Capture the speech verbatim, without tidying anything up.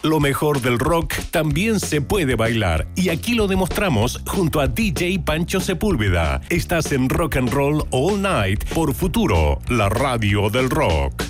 Lo mejor del rock también se puede bailar y aquí lo demostramos junto a D J Pancho Sepúlveda. Estás en Rock and Roll All Night por Futuro, la radio del rock.